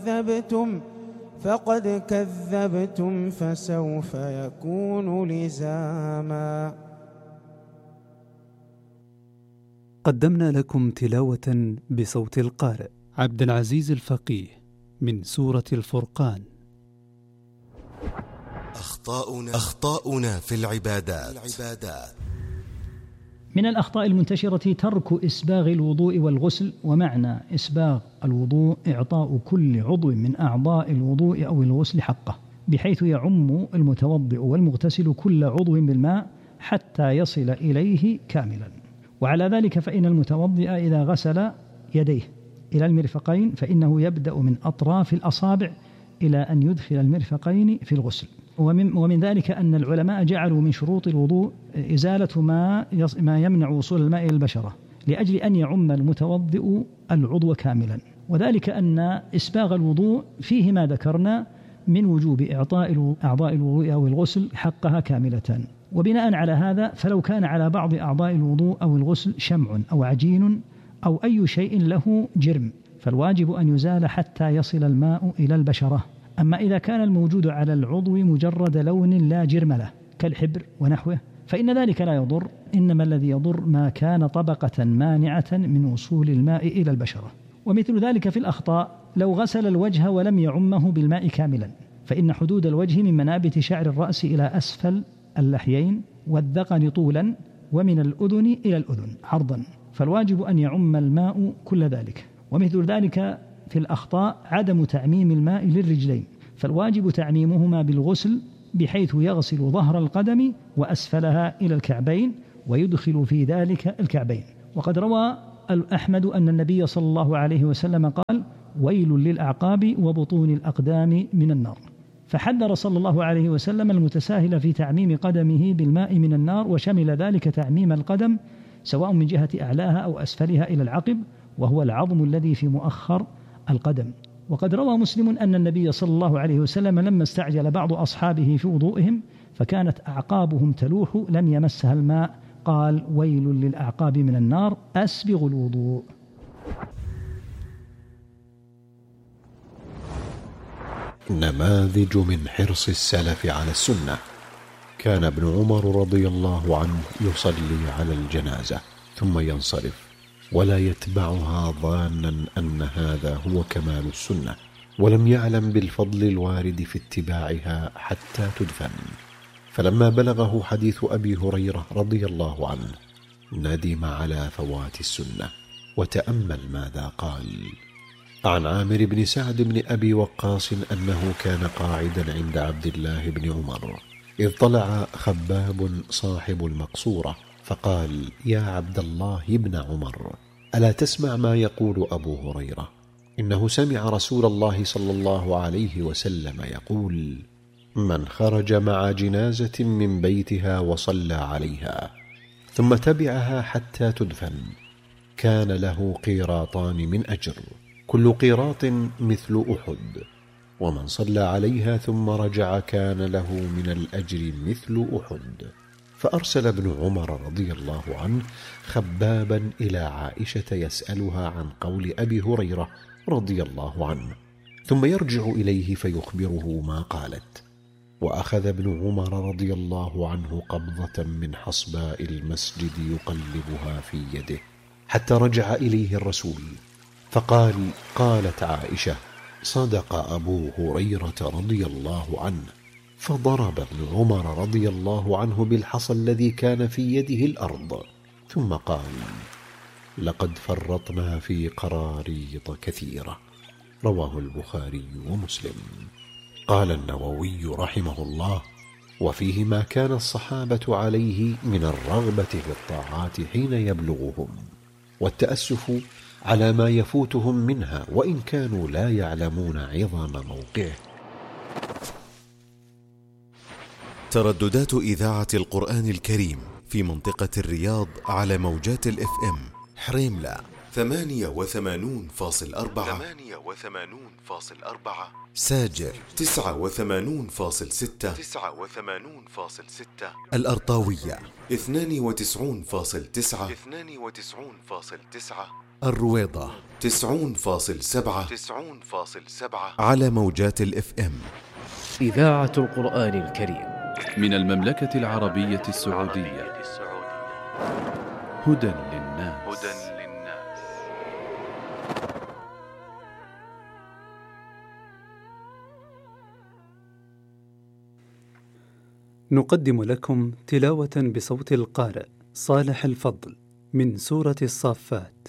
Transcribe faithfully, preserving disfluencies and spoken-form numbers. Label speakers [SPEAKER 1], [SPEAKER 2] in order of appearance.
[SPEAKER 1] كذبتم فقد كذبتم فسوف يكون لزاما.
[SPEAKER 2] قدمنا لكم تلاوة بصوت القارئ عبد العزيز الفقيه من سورة الفرقان.
[SPEAKER 3] أخطاؤنا, أخطاؤنا في العبادات. العبادات
[SPEAKER 4] من الأخطاء المنتشرة ترك إسباغ الوضوء والغسل. ومعنى إسباغ الوضوء إعطاء كل عضو من أعضاء الوضوء أو الغسل حقه، بحيث يعم المتوضئ والمغتسل كل عضو بالماء حتى يصل إليه كاملا. وعلى ذلك فإن المتوضئ إذا غسل يديه إلى المرفقين فإنه يبدأ من أطراف الأصابع إلى أن يدخل المرفقين في الغسل. ومن, ومن ذلك أن العلماء جعلوا من شروط الوضوء إزالة ما, ما يمنع وصول الماء إلى البشرة، لأجل أن يعم المتوضئ العضو كاملا. وذلك أن إسباغ الوضوء فيه ما ذكرنا من وجوب إعطاء أعضاء الوضوء أو الغسل حقها كاملة. وبناء على هذا فلو كان على بعض أعضاء الوضوء أو الغسل شمع أو عجين أو أي شيء له جرم فالواجب أن يزال حتى يصل الماء إلى البشرة. أما إذا كان الموجود على العضو مجرد لون لا جرم له كالحبر ونحوه فإن ذلك لا يضر، إنما الذي يضر ما كان طبقة مانعة من وصول الماء إلى البشرة. ومثل ذلك في الأخطاء لو غسل الوجه ولم يعمه بالماء كاملا، فإن حدود الوجه من منابت شعر الرأس إلى أسفل اللحيين والذقن طولا ومن الأذن إلى الأذن عرضا، فالواجب أن يعم الماء كل ذلك. ومثل ذلك في الأخطاء عدم تعميم الماء للرجلين، فالواجب تعميمهما بالغسل بحيث يغسل ظهر القدم وأسفلها إلى الكعبين ويدخل في ذلك الكعبين. وقد روى أحمد أن النبي صلى الله عليه وسلم قال: ويل للأعقاب وبطون الأقدام من النار. فحذر صلى الله عليه وسلم المتساهل في تعميم قدمه بالماء من النار، وشمل ذلك تعميم القدم سواء من جهة أعلاها أو أسفلها إلى العقب، وهو العظم الذي في مؤخر القدم. وقد روى مسلم أن النبي صلى الله عليه وسلم لما استعجل بعض أصحابه في وضوئهم فكانت أعقابهم تلوح لم يمسها الماء قال: ويل للأعقاب من النار أسبغ الوضوء.
[SPEAKER 5] نماذج من حرص السلف على السنة. كان ابن عمر رضي الله عنه يصلي على الجنازة ثم ينصرف ولا يتبعها ظانا أن هذا هو كمال السنة، ولم يعلم بالفضل الوارد في اتباعها حتى تدفن. فلما بلغه حديث أبي هريرة رضي الله عنه ندم على فوات السنة، وتأمل ماذا قال. عن عامر بن سعد بن أبي وقاص أنه كان قاعدا عند عبد الله بن عمر إذ طلع خباب صاحب المقصورة فقال: يا عبد الله بن عمر، ألا تسمع ما يقول أبو هريرة؟ إنه سمع رسول الله صلى الله عليه وسلم يقول: من خرج مع جنازة من بيتها وصلى عليها ثم تبعها حتى تدفن كان له قيراطان من أجر، كل قيراط مثل أحد، ومن صلى عليها ثم رجع كان له من الأجر مثل أحد. فأرسل ابن عمر رضي الله عنه خبابا إلى عائشة يسألها عن قول أبي هريرة رضي الله عنه، ثم يرجع إليه فيخبره ما قالت. وأخذ ابن عمر رضي الله عنه قبضة من حصباء المسجد يقلبها في يده حتى رجع إليه الرسول فقال: قالت عائشة: صدق أبو هريرة رضي الله عنه. فضرب ابن عمر رضي الله عنه بالحصى الذي كان في يده الأرض، ثم قال: لقد فرطنا في قراريط كثيرة. رواه البخاري ومسلم. قال النووي رحمه الله: وفيه ما كان الصحابة عليه من الرغبة في الطاعات حين يبلغهم، والتأسف على ما يفوتهم منها وإن كانوا لا يعلمون عظم موقعه.
[SPEAKER 3] ترددات إذاعة القرآن الكريم في منطقة الرياض على موجات الإف إم حريملة ثمانية وثمانون فاصل أربعة ثمانية وثمانون فاصل أربعة ساجر تسعة وثمانون فاصل ستة تسعة وثمانون فاصل ستة الأرطاوية اثنان وتسعون فاصل تسعة اثنان وتسعون فاصل تسعة الرويضة تسعون فاصل سبعة تسعون فاصل سبعة على موجات الاف ام.
[SPEAKER 6] إذاعة القرآن الكريم
[SPEAKER 7] من المملكة العربية السعودية. هدى للناس. هدى للناس.
[SPEAKER 2] نقدم لكم تلاوة بصوت القارئ صالح الفضل من سورة الصافات